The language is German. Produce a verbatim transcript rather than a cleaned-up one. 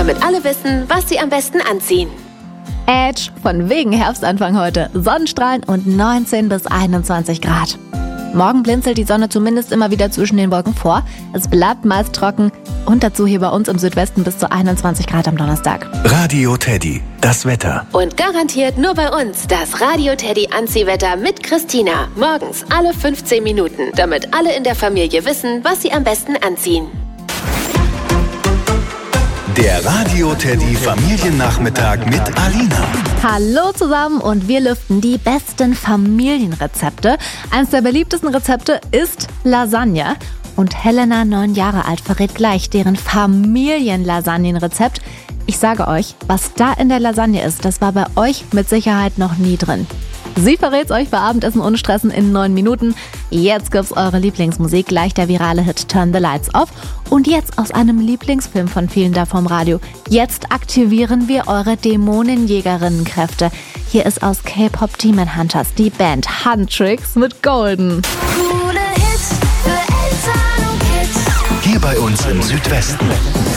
damit alle wissen, was sie am besten anziehen. Edge, von wegen Herbstanfang heute. Sonnenstrahlen und neunzehn bis einundzwanzig Grad. Morgen blinzelt die Sonne zumindest immer wieder zwischen den Wolken vor. Es bleibt meist trocken und dazu hier bei uns im Südwesten bis zu einundzwanzig Grad am Donnerstag. Radio Teddy, das Wetter. Und garantiert nur bei uns das Radio Teddy Anziehwetter mit Christina. Morgens alle fünfzehn Minuten, damit alle in der Familie wissen, was sie am besten anziehen. Der Radio Teddy Familiennachmittag mit Alina. Hallo zusammen und wir lüften die besten Familienrezepte. Eines der beliebtesten Rezepte ist Lasagne. Und Helena, neun Jahre alt, verrät gleich deren Familienlasagnenrezept. Ich sage euch, was da in der Lasagne ist, das war bei euch mit Sicherheit noch nie drin. Sie verrät's euch bei Abendessen ohne Stressen in neun Minuten. Jetzt gibt's eure Lieblingsmusik, gleich der virale Hit Turn the Lights Off. Und jetzt aus einem Lieblingsfilm von vielen da vom Radio. Jetzt aktivieren wir eure Dämonenjägerinnenkräfte. Hier ist aus K-Pop Demon Hunters die Band Huntrix mit Golden. Coole Hits für Eltern und Kids. Hier bei uns im Südwesten.